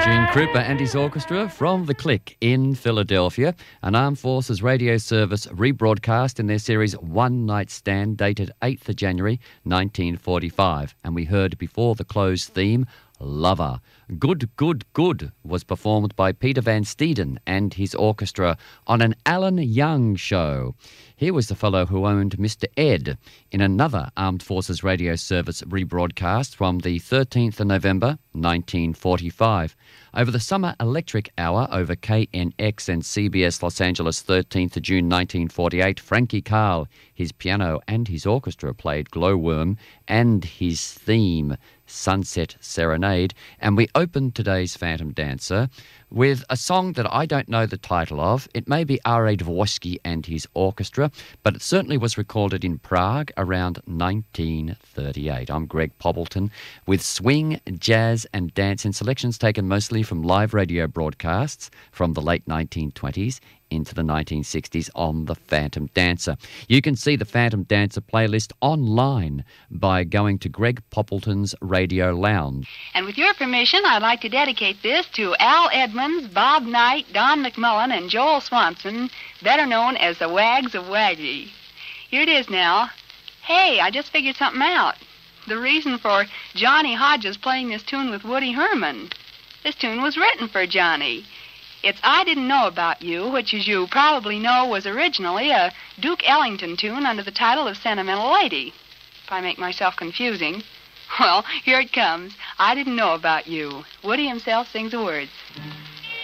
Gene Krupa and his orchestra from The Click in Philadelphia, an Armed Forces Radio Service rebroadcast in their series One Night Stand dated 8th of January 1945. And we heard before the close theme, Lover. Good, Good, Good was performed by Peter Van Steeden and his orchestra on an Alan Young show. He was the fellow who owned Mr. Ed in another Armed Forces Radio Service rebroadcast from the 13th of November 1945. Over the summer electric hour over KNX and CBS Los Angeles 13th of June 1948, Frankie Carl, his piano and his orchestra played Glowworm and his theme, Sunset Serenade, and we opened today's Phantom Dancer with a song that I don't know the title of. It may be R.A. Dvorsky and his orchestra, but it certainly was recorded in Prague around 1938. I'm Greg Poppleton with swing, jazz and dance in selections taken mostly from live radio broadcasts from the late 1920s into the 1960s on the Phantom Dancer. You can see the Phantom Dancer playlist online by going to Greg Poppleton's Radio Lounge. And with your permission, I'd like to dedicate this to Al Edmonds, Bob Knight, Don McMullen, and Joel Swanson, better known as the Wags of Waggy. Here it is now. Hey, I just figured something out. The reason for Johnny Hodges playing this tune with Woody Herman. This tune was written for Johnny. It's I Didn't Know About You, which, as you probably know, was originally a Duke Ellington tune under the title of Sentimental Lady. If I make myself confusing. Well, here it comes. I Didn't Know About You. Woody himself sings the words.